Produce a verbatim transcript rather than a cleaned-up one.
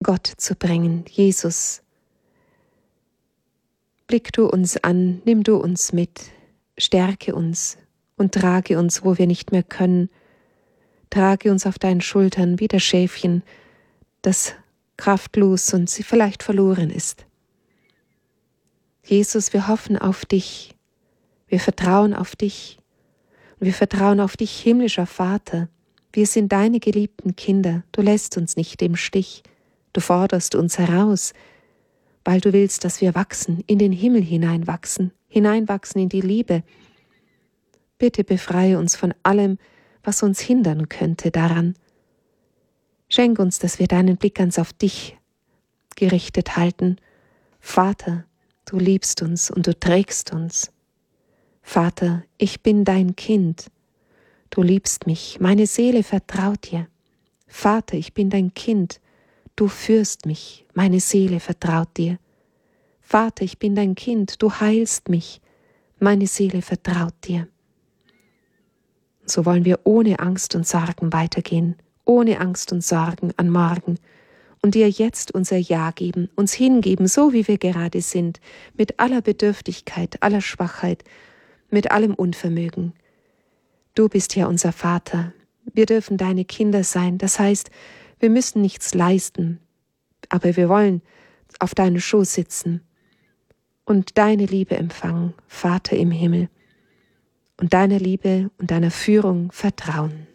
Gott zu bringen. Jesus, blick du uns an, nimm du uns mit, stärke uns und trage uns, wo wir nicht mehr können. Trage uns auf deinen Schultern wie das Schäfchen, das kraftlos und sie vielleicht verloren ist. Jesus, wir hoffen auf dich, wir vertrauen auf dich und wir vertrauen auf dich, himmlischer Vater. Wir sind deine geliebten Kinder, du lässt uns nicht im Stich, du forderst uns heraus, weil du willst, dass wir wachsen, in den Himmel hineinwachsen, hineinwachsen in die Liebe. Bitte befreie uns von allem, was uns hindern könnte daran. Schenk uns, dass wir deinen Blick ganz auf dich gerichtet halten. Vater, du liebst uns und du trägst uns. Vater, ich bin dein Kind. Du liebst mich, meine Seele vertraut dir. Vater, ich bin dein Kind. Du führst mich, meine Seele vertraut dir. Vater, ich bin dein Kind. Du heilst mich, meine Seele vertraut dir. So wollen wir ohne Angst und Sorgen weitergehen, ohne Angst und Sorgen an morgen und dir jetzt unser Ja geben, uns hingeben, so wie wir gerade sind, mit aller Bedürftigkeit, aller Schwachheit, mit allem Unvermögen. Du bist ja unser Vater, wir dürfen deine Kinder sein, das heißt, wir müssen nichts leisten, aber wir wollen auf deinem Schoß sitzen und deine Liebe empfangen, Vater im Himmel, und deiner Liebe und deiner Führung vertrauen.